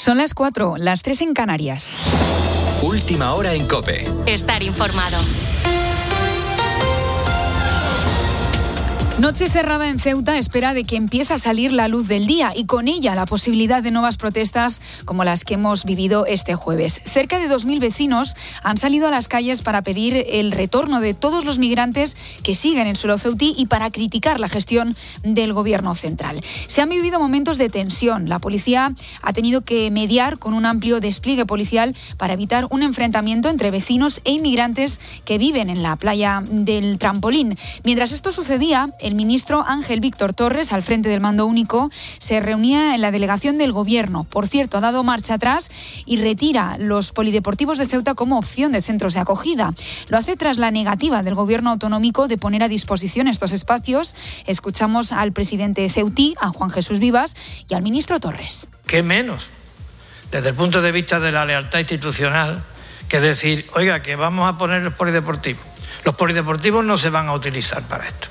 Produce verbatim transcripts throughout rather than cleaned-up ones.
Son las cuatro, las tres en Canarias. Última hora en COPE. Estar informado. Noche cerrada en Ceuta a espera de que empiece a salir la luz del día y con ella la posibilidad de nuevas protestas como las que hemos vivido este jueves. Cerca de dos mil vecinos han salido a las calles para pedir el retorno de todos los migrantes que siguen en suelo ceutí y para criticar la gestión del gobierno central. Se han vivido momentos de tensión. La policía ha tenido que mediar con un amplio despliegue policial para evitar un enfrentamiento entre vecinos e inmigrantes que viven en la playa del Trampolín. Mientras esto sucedía, el ministro Ángel Víctor Torres, al frente del mando único, se reunía en la delegación del gobierno. Por cierto, ha dado marcha atrás y retira los polideportivos de Ceuta como opción de centros de acogida. Lo hace tras la negativa del gobierno autonómico de poner a disposición estos espacios. Escuchamos al presidente ceutí, a Juan Jesús Vivas, y al ministro Torres. ¿Qué menos? Desde el punto de vista de la lealtad institucional, que decir, oiga, que vamos a poner los polideportivos. Los polideportivos no se van a utilizar para esto.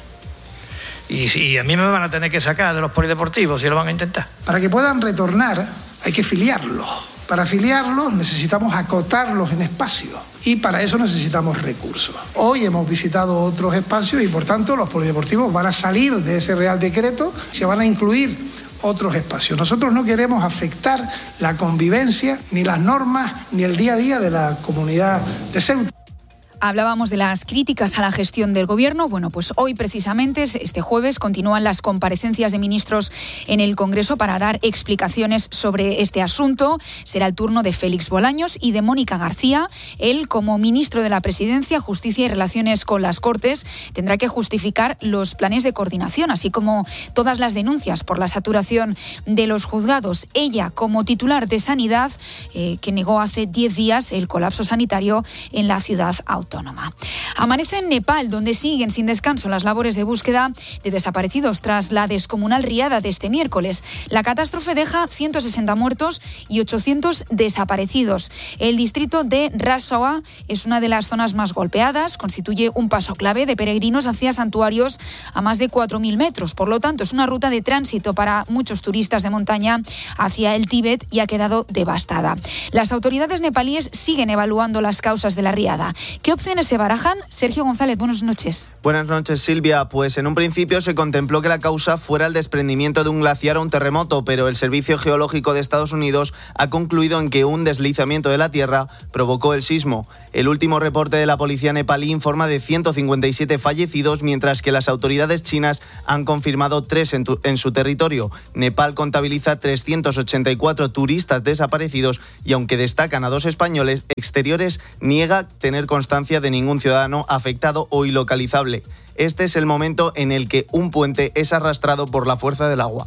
Y, y a mí me van a tener que sacar de los polideportivos si lo van a intentar. Para que puedan retornar hay que filiarlos. Para filiarlos necesitamos acotarlos en espacio y para eso necesitamos recursos. Hoy hemos visitado otros espacios y por tanto los polideportivos van a salir de ese Real Decreto, se van a incluir otros espacios. Nosotros no queremos afectar la convivencia, ni las normas, ni el día a día de la comunidad de Ceuta. Hablábamos de las críticas a la gestión del gobierno. Bueno, pues hoy precisamente, este jueves, continúan las comparecencias de ministros en el Congreso para dar explicaciones sobre este asunto. Será el turno de Félix Bolaños y de Mónica García. Él, como ministro de la Presidencia, Justicia y Relaciones con las Cortes, tendrá que justificar los planes de coordinación, así como todas las denuncias por la saturación de los juzgados. Ella, como titular de Sanidad, eh, que negó hace diez días el colapso sanitario en la ciudad autónoma. Amanece en Nepal, donde siguen sin descanso las labores de búsqueda de desaparecidos tras la descomunal riada de este miércoles. La catástrofe deja ciento sesenta muertos y ochocientos desaparecidos. El distrito de Ras Shah es una de las zonas más golpeadas, constituye un paso clave de peregrinos hacia santuarios a más de cuatro mil metros. Por lo tanto, es una ruta de tránsito para muchos turistas de montaña hacia el Tíbet y ha quedado devastada. Las autoridades nepalíes siguen evaluando las causas de la riada. ¿Qué opciones se barajan? Sergio González, buenas noches. Buenas noches, Silvia. Pues en un principio se contempló que la causa fuera el desprendimiento de un glaciar o un terremoto, pero el Servicio Geológico de Estados Unidos ha concluido en que un deslizamiento de la Tierra provocó el sismo. El último reporte de la policía nepalí informa de ciento cincuenta y siete fallecidos, mientras que las autoridades chinas han confirmado tres en, tu, en su territorio. Nepal contabiliza trescientos ochenta y cuatro turistas desaparecidos y, aunque destacan a dos españoles, Exteriores niega tener constancia de ningún ciudadano afectado o ilocalizable. Este es el momento en el que un puente es arrastrado por la fuerza del agua.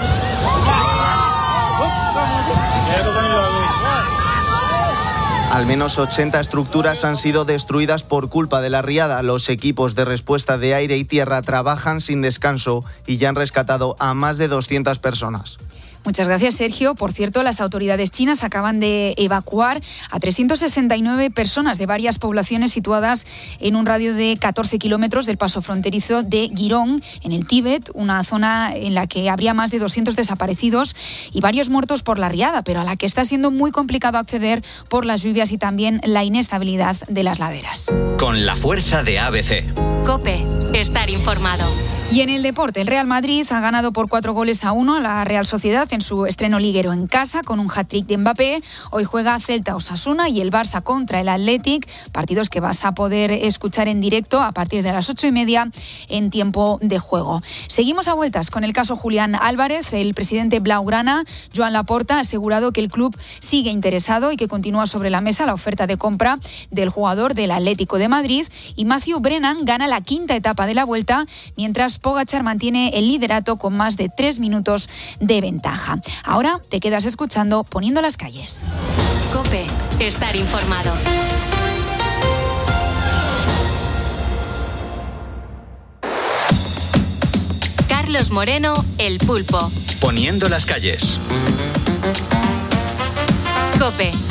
Al menos ochenta estructuras han sido destruidas por culpa de la riada. Los equipos de respuesta de aire y tierra trabajan sin descanso y ya han rescatado a más de doscientas personas. Muchas gracias, Sergio. Por cierto, las autoridades chinas acaban de evacuar a trescientas sesenta y nueve personas de varias poblaciones situadas en un radio de catorce kilómetros del paso fronterizo de Girong, en el Tíbet, una zona en la que habría más de doscientos desaparecidos y varios muertos por la riada, pero a la que está siendo muy complicado acceder por las lluvias y también la inestabilidad de las laderas. Con la fuerza de A B C. COPE. Estar informado. Y en el deporte, el Real Madrid ha ganado por cuatro goles a uno a la Real Sociedad en su estreno liguero en casa con un hat-trick de Mbappé. Hoy juega Celta-Osasuna y el Barça contra el Athletic, partidos que vas a poder escuchar en directo a partir de las ocho y media en tiempo de juego. Seguimos a vueltas con el caso Julián Álvarez. El presidente blaugrana, Joan Laporta, ha asegurado que el club sigue interesado y que continúa sobre la mesa la oferta de compra del jugador del Atlético de Madrid. Y Matthew Brennan gana la quinta etapa de la Vuelta, mientras Pogačar mantiene el liderato con más de tres minutos de ventaja. Ahora te quedas escuchando Poniendo las calles. COPE. Estar informado. Carlos Moreno, El Pulpo. Poniendo las calles. COPE.